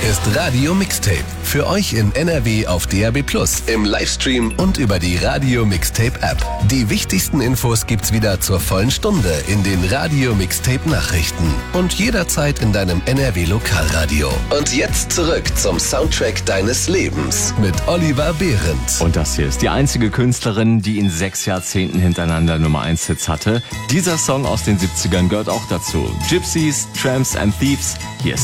ist Radio Mixtape. Für euch in NRW auf DAB+, im Livestream und über die Radio Mixtape App. Die wichtigsten Infos gibt's wieder zur vollen Stunde in den Radio Mixtape Nachrichten und jederzeit in deinem NRW Lokalradio. Und jetzt zurück zum Soundtrack deines Lebens mit Oliver Behrendt. Und das hier ist die einzige Künstlerin, die in 6 Jahrzehnten hintereinander Nummer 1 Hits hatte. Dieser Song aus den 70ern gehört auch dazu. Gypsies, Tramps and Thieves. Hier ist